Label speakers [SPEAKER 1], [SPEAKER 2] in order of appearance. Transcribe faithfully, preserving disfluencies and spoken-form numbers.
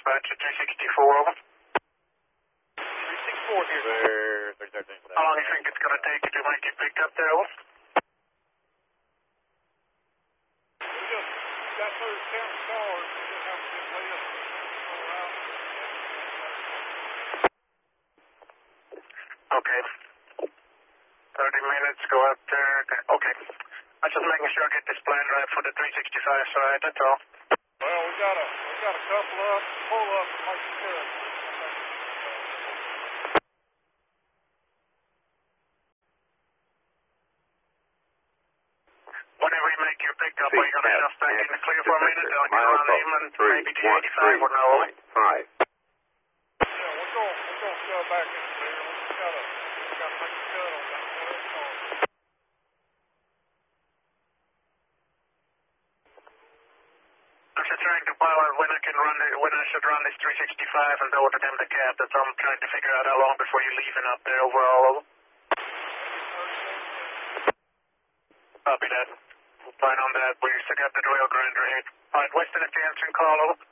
[SPEAKER 1] Apache three sixty-four, over.
[SPEAKER 2] three sixty-four here. There, thirty thirteen.
[SPEAKER 1] How long do you think it's going to take to make it picked up there, over?
[SPEAKER 2] We just got through ten cars. We just have to get left and go around.
[SPEAKER 1] Okay. thirty minutes, go up there. Okay. I'm just making sure I get this plan right for the three sixty-five side, that's all.
[SPEAKER 2] Well, we got a, we got a couple up, pull up, and make sure.
[SPEAKER 1] Whenever you make your pickup, are you going to jump back in the clear for a minute? I'll get
[SPEAKER 3] Mile
[SPEAKER 1] around him and maybe T eighty-five or no?
[SPEAKER 3] Five.
[SPEAKER 2] Yeah, we're going, we're going to go back in there. We just got to, we got to make a cut on that third car.
[SPEAKER 1] I'm just trying to power when I can run it, when I should run this three sixty-five and over to them the cab. That's all I'm trying to figure out how long before you're leaving up there overall. Copy that. We'll plan on that. We still got the drill grinder here. Alright, Western, if you answering call, over.